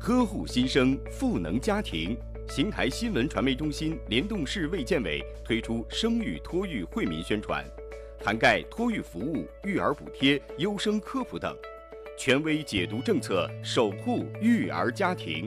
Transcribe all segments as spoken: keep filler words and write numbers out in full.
呵护新生，赋能家庭。邢台新闻传媒中心联动市卫健委推出生育托育惠民宣传，涵盖托育服务、育儿补贴、优生科普等，权威解读政策，守护育儿家庭。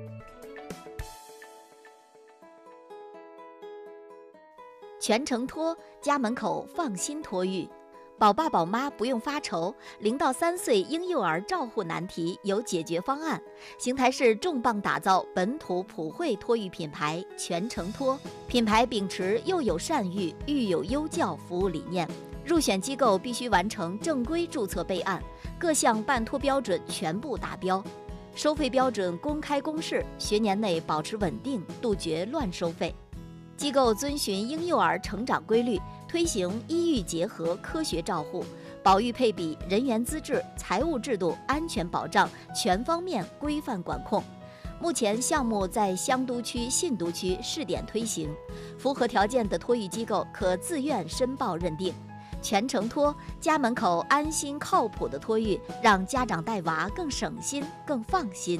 全程托，家门口放心托育。宝爸宝妈不用发愁，零到三岁婴幼儿照护难题有解决方案。邢台市重磅打造本土普惠托育品牌全程托，品牌秉持幼有善育、育有优教服务理念，入选机构必须完成正规注册备案，各项办托标准全部达标，收费标准公开公示，学年内保持稳定，杜绝乱收费。机构遵循婴幼儿成长规律，推行医育结合科学照护，保育配比、人员资质、财务制度、安全保障全方面规范管控。目前项目在湘都区、信都区试点推行，符合条件的托育机构可自愿申报认定。全程托，家门口安心靠谱的托育，让家长带娃更省心、更放心。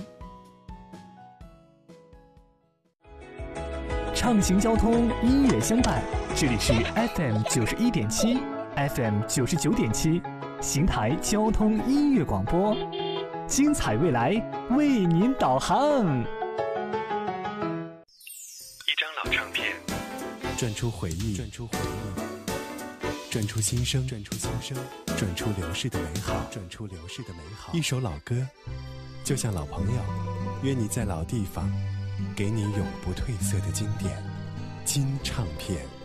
畅行交通，音乐相伴。这里是 F M 九十一点七 ，F M 九十九点七，邢台交通音乐广播，精彩未来为您导航。 一张老唱片，转出回忆，转出回忆，转出心声，转出心声，转出流逝的美好，转出流逝的美好。一首老歌，就像老朋友，约你在老地方，给你永不褪色的经典金唱片。